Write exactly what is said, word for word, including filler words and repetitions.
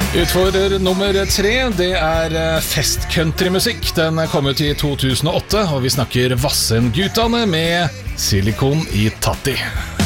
Utfordrer nummer tre, det er festcountrymusikk. Den kom ut i to tusen og åtte, og vi snakker Vassendgutane med Silikon i Tatti.